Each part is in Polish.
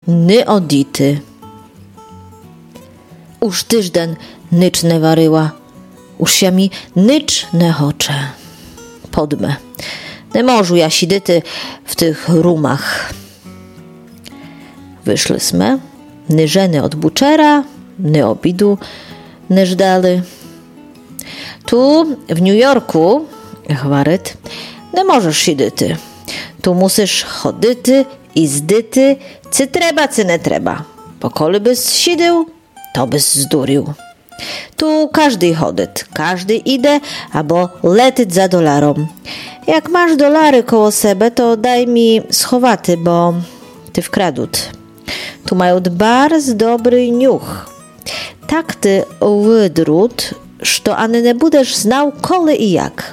ny odity. Už tyžden nič nevaryła, už się mi nič nehocze. Podme, nie możu ja sidyty w tych rumach. Wyszliśmy, ny żeny od buczera, ny obidu, nie żdali. Tu w New Yorku, chwaryt, nie możesz sidyty. Tu musisz chodyty i zdyty, cy treba, cy nie treba. Bo koli byś sidył, to byś zdurił. Tu każdy chodyt, każdy idę, albo letyć za dolarom. Jak masz dolary koło sebe, to daj mi schowaty, bo ty wkradut. Tu mają bardzo dobry niuch. Tak ty wydrut, że ani nie budesz znał kole i jak.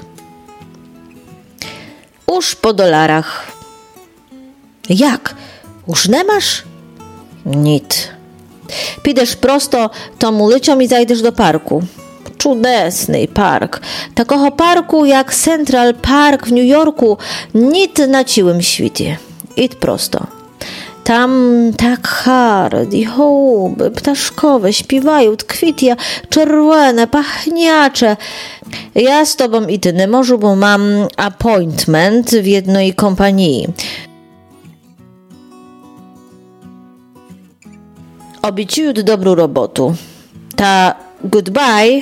Už po dolarach. Jak? Už nie masz? Nic. Pidesz prosto tą ulicą i zajdziesz do parku. Czudesny park. Takiego parku jak Central Park w New Yorku nic na całym świecie. Idź prosto. Tam tak hard i hołuby ptaszkowe śpiewają, kwitja czerwone, pachniacze. Ja z tobą idę nie możu, bo mam appointment w jednej kompanii. Obiecuję dobrą robotę. Ta goodbye.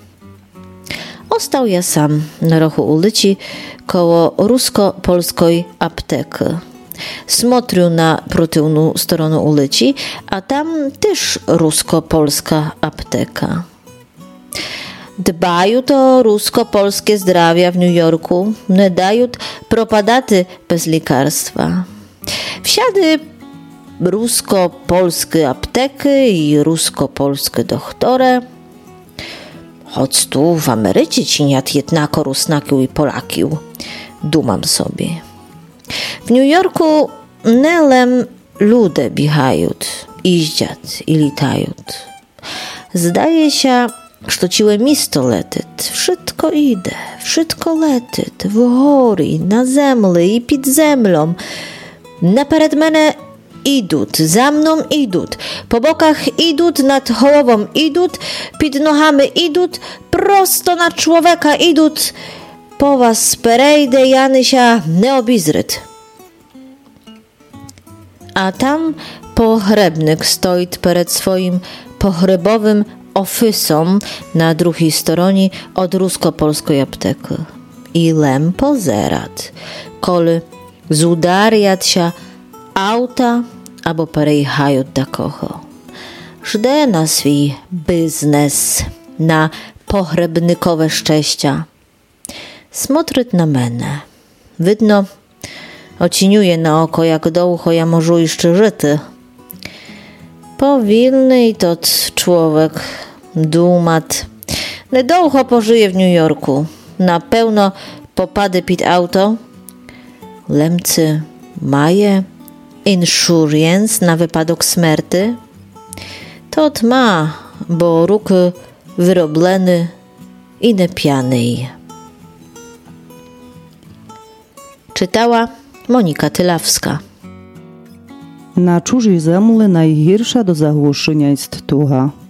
Ostał ja sam na rochu ulicy koło rusko-polskiej apteki. Smotrił na protyłną stronę ulicy, a tam też rusko-polska apteka. Dbają to rusko-polskie zdrowia w New Yorku, nie dają propadaty bez lekarstwa. Wsiady rusko-polskie apteki i rusko-polskie doktory. Choć tu w Ameryce ciniat jednako Rusnakił i Polakił, dumam sobie. W New Yorku nelem ludzie biegają, jeździat i litają. Zdaje się, że ciłe miasto letyt, wszystko idę, wszystko letyt, w góry, na zemlę i pod zemlą. Napered mnie idut, za mną idut, po bokach idut, nad głową idut, pod nohami idut, prosto na człowieka idut. Po was perejdę Janysia neobizryt. A tam pogrebnik stoi przed swoim pogrebowym ofysą na drugiej stronie od rusko-polskiej apteki. I lem pozerat, koli zudariat się auta albo perejechają do kogo. Żdę na swój biznes, na pogrebnikowe szczęścia. Smotryt na menę. Widno, ociniuje na oko, jak dołcho ja może jeszcze żyty. Powilny i tot człowiek, dumat. Nedoucho pożyje w New Yorku. Na pełno popady pід auto. Lemcy maje insurance na wypadek śmierty. Tot ma, bo ruky wyrobleny i nepianej. Czytała Monika Tylawska. На чужій землі найгірша до заглушення іст туга.